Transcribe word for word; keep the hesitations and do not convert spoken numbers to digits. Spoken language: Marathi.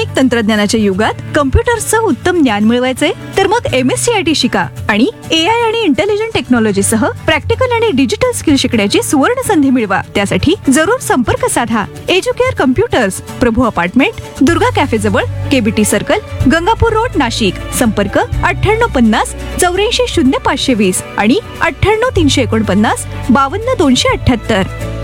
आधुनिक तंत्रज्ञानाच्या युगात कम्प्युटर्सचं उत्तम ज्ञान मिळवायचंय तर मग M S C I T शिका आणि ए आय आणि इंटेलिजंट टेक्नॉलॉजी सह प्रॅक्टिकल आणि डिजिटल स्किल शिकण्याची सुवर्ण संधी मिळवा. त्यासाठी जरूर संपर्क साधा. एज्युकेअर कम्प्युटर्स, प्रभू अपार्टमेंट, दुर्गा कॅफे जवळ, KBT circle, Gangapur road, Nashik. संपर्क अठ्ठ्याण्णव पन्नास चौऱ्याऐंशी शून्य पाचशे वीस आणि अठ्ठ्याण्णव तीनशे एकोणपन्नास बावन्न दोनशे अठ्ठ्याहत्तर.